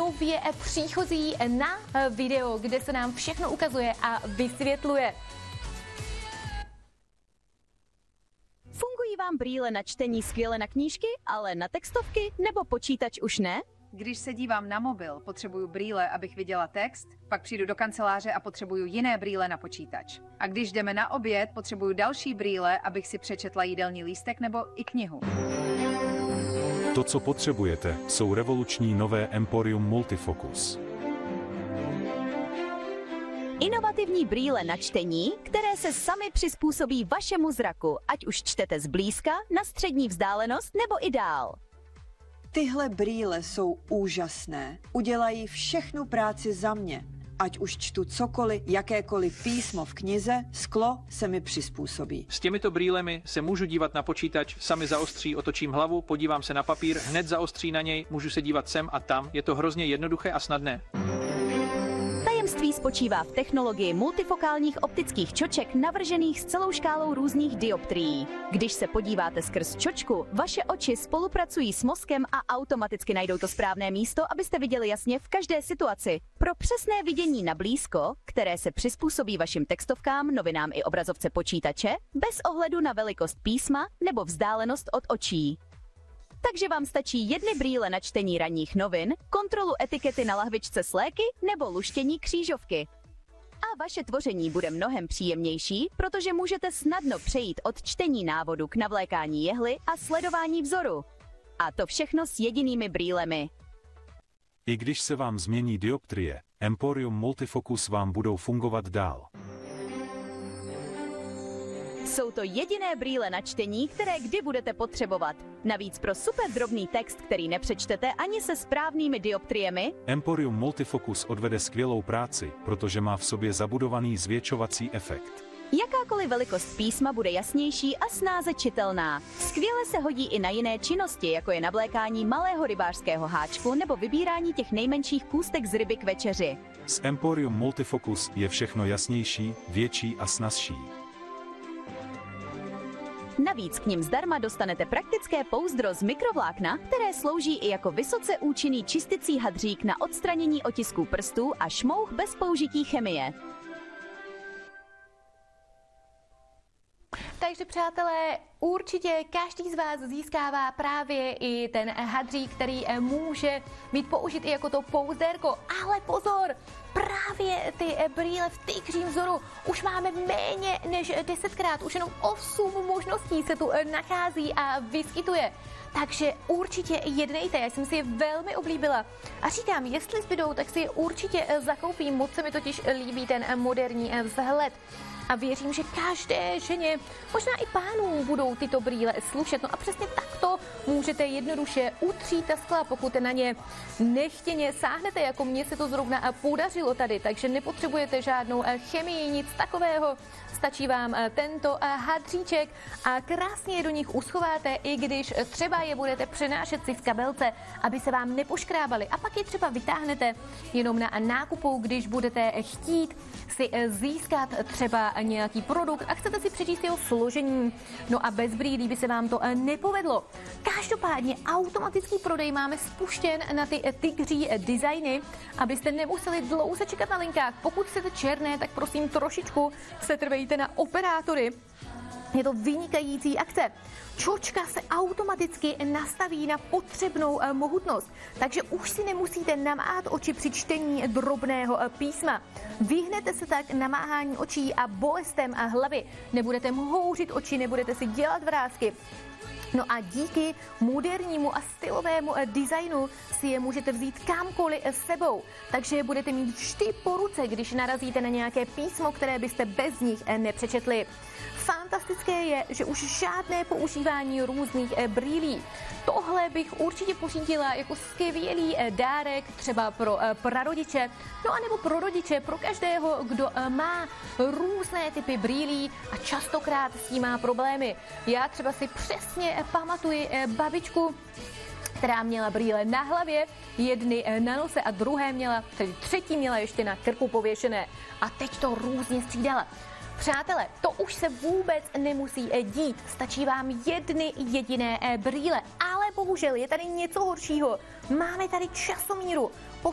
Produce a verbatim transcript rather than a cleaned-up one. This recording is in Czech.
nově příchozí na video, kde se nám všechno ukazuje a vysvětluje. Fungují vám brýle na čtení skvěle na knížky, ale na textovky nebo počítač už ne? Když se dívám na mobil, potřebuju brýle, abych viděla text, pak přijdu do kanceláře a potřebuju jiné brýle na počítač. A když jdeme na oběd, potřebuju další brýle, abych si přečetla jídelní lístek nebo i knihu. To, co potřebujete, jsou revoluční nové Emporium Multifocus. Inovativní brýle na čtení, které se sami přizpůsobí vašemu zraku, ať už čtete zblízka, na střední vzdálenost nebo i dál. Tyhle brýle jsou úžasné. Udělají všechnu práci za mě. Ať už čtu cokoliv, jakékoliv písmo v knize, sklo se mi přizpůsobí. S těmito brýlemi se můžu dívat na počítač, sami zaostří, otočím hlavu, podívám se na papír, hned zaostří na něj, můžu se dívat sem a tam. Je to hrozně jednoduché a snadné. Tajemství spočívá v technologii multifokálních optických čoček navržených s celou škálou různých dioptrií. Když se podíváte skrz čočku, vaše oči spolupracují s mozkem a automaticky najdou to správné místo, abyste viděli jasně v každé situaci. Pro přesné vidění na blízko, které se přizpůsobí vašim textovkám, novinám i obrazovce počítače, bez ohledu na velikost písma nebo vzdálenost od očí. Takže vám stačí jedny brýle na čtení ranních novin, kontrolu etikety na lahvičce s léky nebo luštění křížovky. A vaše tvoření bude mnohem příjemnější, protože můžete snadno přejít od čtení návodu k navlékání jehly a sledování vzoru. A to všechno s jedinými brýlemi. I když se vám změní dioptrie, Emporium Multifocus vám budou fungovat dál. Jsou to jediné brýle na čtení, které kdy budete potřebovat. Navíc pro super drobný text, který nepřečtete ani se správnými dioptriemi, Emporium Multifocus odvede skvělou práci, protože má v sobě zabudovaný zvětšovací efekt. jakákoliv velikost písma bude jasnější a snáze čitelná. Skvěle se hodí i na jiné činnosti, jako je navlékání malého rybářského háčku nebo vybírání těch nejmenších kůstek z ryby k večeři. S Emporium Multifocus je všechno jasnější, větší a snazší. Navíc k nim zdarma dostanete praktické pouzdro z mikrovlákna, které slouží i jako vysoce účinný čisticí hadřík na odstranění otisků prstů a šmouch bez použití chemie. Takže přátelé, určitě každý z vás získává právě i ten hadřík, který může být použit i jako to pouzdérko. Ale pozor, právě ty brýle v tygřím vzoru už máme méně než desetkrát, už jenom osm možností se tu nachází a vyskytuje. Takže určitě jednejte, já jsem si je velmi oblíbila. A říkám, jestli zbydou, tak si je určitě zakoupím, moc se mi totiž líbí ten moderní vzhled. A věřím, že každé ženě, možná i pánům, budou tyto brýle slušet. No a přesně takto můžete jednoduše utřít ta skla, pokud na ně nechtěně sáhnete, jako mně se to zrovna podařilo tady. Takže nepotřebujete žádnou chemii, nic takového. Stačí vám tento hadříček a krásně je do nich uschováte, i když třeba je budete přenášet si v kabelce, aby se vám nepoškrábaly. A pak je třeba vytáhnete jenom na nákupu, když budete chtít si získat třeba nějaký produkt a chcete si přečíst jeho složení. No a bez brýlí by se vám to nepovedlo. Každopádně automatický prodej máme spuštěn na ty tygří designy, abyste nemuseli dlouze čekat na linkách. Pokud chcete černé, tak prosím trošičku setrvejte na operátory. Je to vynikající akce. Čočka se automaticky nastaví na potřebnou mohutnost, takže už si nemusíte namáhat oči při čtení drobného písma. Vyhnete se tak namáhání očí a bolestem a hlavy. Nebudete mhouřit oči, nebudete si dělat vrásky. No a díky modernímu a stylovému designu si je můžete vzít kamkoliv s sebou. Takže je budete mít vždy po ruce, když narazíte na nějaké písmo, které byste bez nich nepřečetli. Fantastické je, že už žádné používání různých brýlí. Tohle bych určitě pořídila jako skvělý dárek třeba pro prarodiče, no a nebo pro rodiče, pro každého, kdo má různé typy brýlí a častokrát s tím má problémy. Já třeba si přesně pamatuji babičku, která měla brýle na hlavě, jedny na nose a druhé měla, tedy třetí měla ještě na krku pověšené a teď to různě střídala. Přátelé, to už se vůbec nemusí dít, stačí vám jedny jediné brýle, ale bohužel je tady něco horšího. Máme tady časomíru.